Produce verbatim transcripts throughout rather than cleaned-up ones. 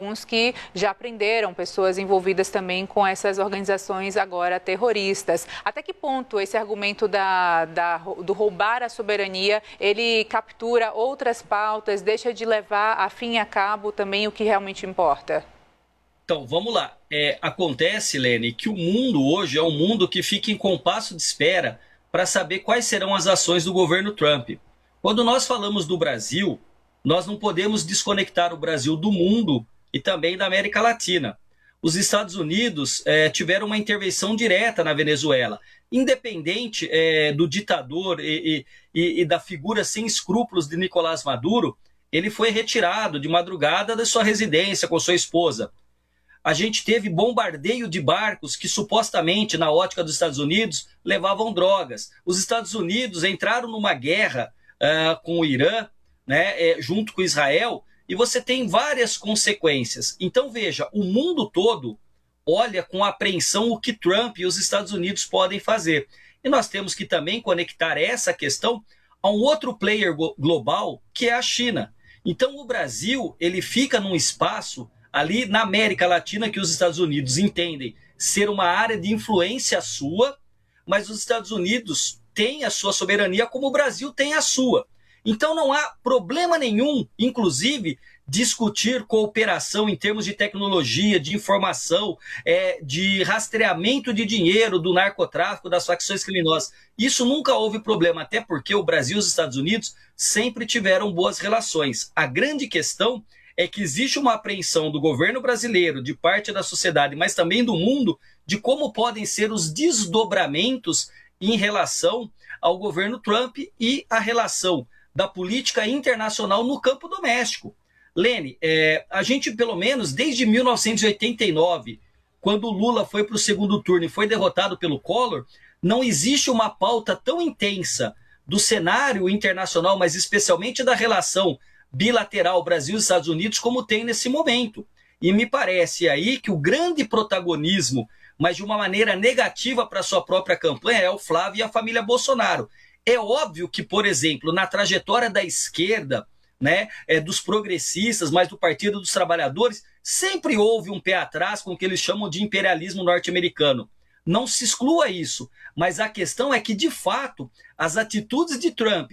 alguns que já prenderam pessoas envolvidas também com essas organizações agora terroristas. Até que ponto esse argumento da, da, do roubar a soberania, ele captura outras pautas, deixa de levar a fim e a cabo também o que realmente importa? Então, vamos lá. É, acontece, Lene, que o mundo hoje é um mundo que fica em compasso de espera para saber quais serão as ações do governo Trump. Quando nós falamos do Brasil, nós não podemos desconectar o Brasil do mundo e também da América Latina. Os Estados Unidos é, tiveram uma intervenção direta na Venezuela. Independente é, do ditador e, e, e da figura sem escrúpulos de Nicolás Maduro, ele foi retirado de madrugada da sua residência com sua esposa. A gente teve bombardeio de barcos que supostamente, na ótica dos Estados Unidos, levavam drogas. Os Estados Unidos entraram numa guerra uh, com o Irã, né, é, junto com Israel, e você tem várias consequências. Então, veja, o mundo todo olha com apreensão o que Trump e os Estados Unidos podem fazer. E nós temos que também conectar essa questão a um outro player global, que é a China. Então, o Brasil, ele fica num espaço ali na América Latina que os Estados Unidos entendem ser uma área de influência sua, mas os Estados Unidos têm a sua soberania como o Brasil tem a sua. Então não há problema nenhum, inclusive, discutir cooperação em termos de tecnologia, de informação, é, de rastreamento de dinheiro, do narcotráfico, das facções criminosas. Isso nunca houve problema, até porque o Brasil e os Estados Unidos sempre tiveram boas relações. A grande questão é que existe uma apreensão do governo brasileiro, de parte da sociedade, mas também do mundo, de como podem ser os desdobramentos em relação ao governo Trump e a relação da política internacional no campo doméstico. Lene, é, a gente, pelo menos desde mil novecentos e oitenta e nove, quando o Lula foi para o segundo turno e foi derrotado pelo Collor, não existe uma pauta tão intensa do cenário internacional, mas especialmente da relação bilateral Brasil e Estados Unidos como tem nesse momento. E me parece aí que o grande protagonismo, mas de uma maneira negativa para sua própria campanha, é o Flávio e a família Bolsonaro. É óbvio que, por exemplo, na trajetória da esquerda, né, é, dos progressistas, mas do Partido dos Trabalhadores, sempre houve um pé atrás com o que eles chamam de imperialismo norte-americano. Não se exclua isso, mas a questão é que, de fato, as atitudes de Trump,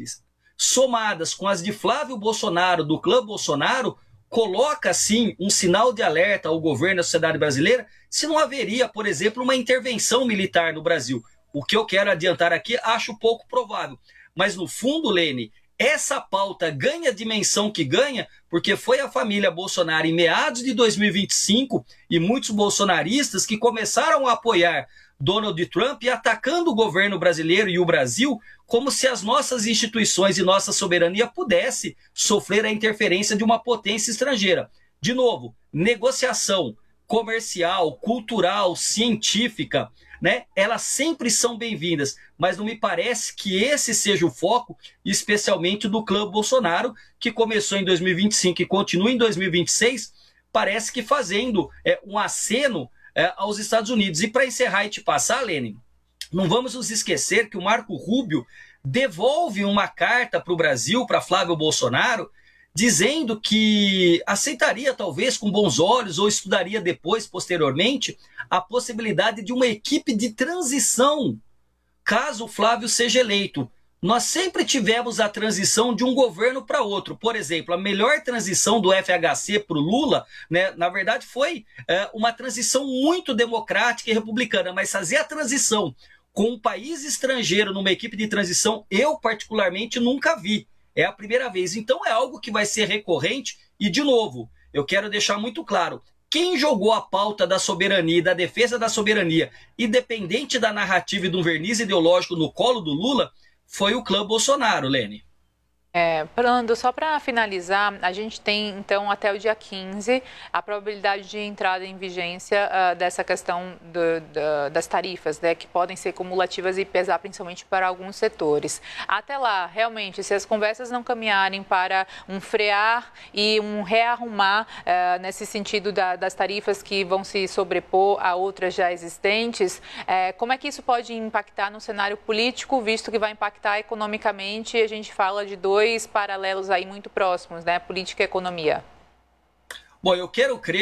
somadas com as de Flávio Bolsonaro, do clã Bolsonaro, coloca, sim, um sinal de alerta ao governo e à sociedade brasileira se não haveria, por exemplo, uma intervenção militar no Brasil. O que eu quero adiantar aqui, acho pouco provável. Mas, no fundo, Lene, essa pauta ganha a dimensão que ganha porque foi a família Bolsonaro, em meados de dois mil e vinte e cinco, e muitos bolsonaristas que começaram a apoiar Donald Trump, atacando o governo brasileiro e o Brasil, como se as nossas instituições e nossa soberania pudesse sofrer a interferência de uma potência estrangeira. De novo, negociação comercial, cultural, científica, né? Elas sempre são bem-vindas, mas não me parece que esse seja o foco, especialmente do clã Bolsonaro, que começou em dois mil e vinte e cinco e continua em dois mil e vinte e seis, parece que fazendo é, um aceno é, aos Estados Unidos. E para encerrar e te passar, Lene, não vamos nos esquecer que o Marco Rubio devolve uma carta para o Brasil, para Flávio Bolsonaro, dizendo que aceitaria talvez com bons olhos ou estudaria depois, posteriormente, a possibilidade de uma equipe de transição, caso o Flávio seja eleito. Nós sempre tivemos a transição de um governo para outro. Por exemplo, a melhor transição do F H C para o Lula, né, na verdade, foi é, uma transição muito democrática e republicana, mas fazer a transição com um país estrangeiro numa equipe de transição, eu particularmente nunca vi. É a primeira vez. Então é algo que vai ser recorrente e, de novo, eu quero deixar muito claro, quem jogou a pauta da soberania e da defesa da soberania, independente da narrativa e do verniz ideológico no colo do Lula, foi o clã Bolsonaro, Lene. É, Brando, só para finalizar, a gente tem então até o dia quinze a probabilidade de entrada em vigência uh, dessa questão do, do, das tarifas, né, que podem ser cumulativas e pesar principalmente para alguns setores. Até lá, realmente, se as conversas não caminharem para um frear e um rearrumar uh, nesse sentido da, das tarifas que vão se sobrepor a outras já existentes, uh, como é que isso pode impactar no cenário político, visto que vai impactar economicamente? A gente fala de dois paralelos aí muito próximos, né? Política e economia. Bom, eu quero crer